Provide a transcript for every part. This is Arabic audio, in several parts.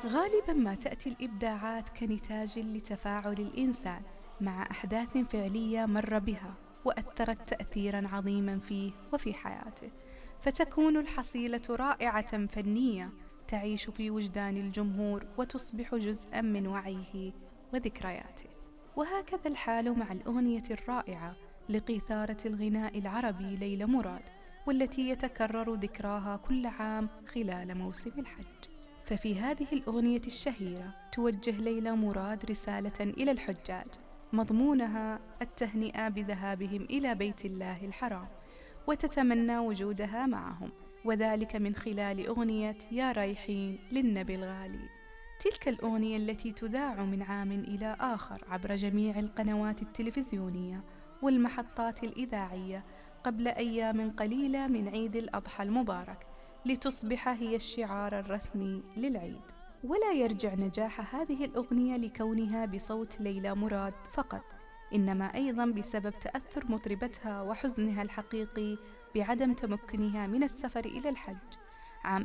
غالباً ما تأتي الإبداعات كنتاج لتفاعل الإنسان مع أحداث فعلية مر بها وأثرت تأثيراً عظيماً فيه وفي حياته، فتكون الحصيلة رائعة فنية تعيش في وجدان الجمهور وتصبح جزءاً من وعيه وذكرياته. وهكذا الحال مع الأغنية الرائعة لقيثارة الغناء العربي ليلى مراد، والتي يتكرر ذكراها كل عام خلال موسم الحج. ففي هذه الأغنية الشهيرة توجه ليلى مراد رسالة إلى الحجاج مضمونها التهنئة بذهابهم إلى بيت الله الحرام، وتتمنى وجودها معهم، وذلك من خلال أغنية يا رايحين للنبي الغالي. تلك الأغنية التي تذاع من عام إلى آخر عبر جميع القنوات التلفزيونية والمحطات الإذاعية قبل أيام قليلة من عيد الأضحى المبارك، لتصبح هي الشعار الرسمي للعيد. ولا يرجع نجاح هذه الأغنية لكونها بصوت ليلى مراد فقط، إنما أيضاً بسبب تأثر مطربتها وحزنها الحقيقي بعدم تمكنها من السفر إلى الحج عام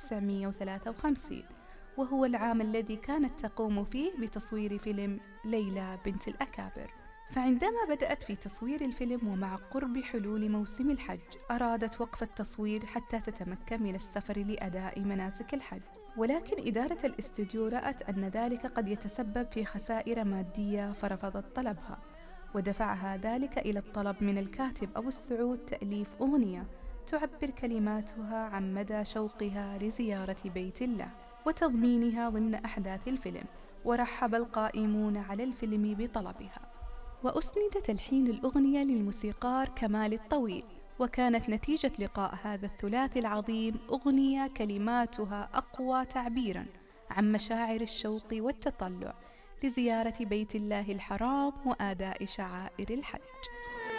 1953، وهو العام الذي كانت تقوم فيه بتصوير فيلم ليلى بنت الأكابر. فعندما بدأت في تصوير الفيلم ومع قرب حلول موسم الحج، أرادت وقف التصوير حتى تتمكن من السفر لأداء مناسك الحج، ولكن إدارة الاستوديو رأت أن ذلك قد يتسبب في خسائر مادية فرفضت طلبها، ودفعها ذلك إلى الطلب من الكاتب أبو السعود تأليف أغنية تعبر كلماتها عن مدى شوقها لزيارة بيت الله وتضمينها ضمن أحداث الفيلم، ورحب القائمون على الفيلم بطلبها. وأسند تلحين الأغنية للموسيقار كمال الطويل، وكانت نتيجة لقاء هذا الثلاثي العظيم أغنية كلماتها أقوى تعبيراً عن مشاعر الشوق والتطلع لزيارة بيت الله الحرام وأداء شعائر الحج.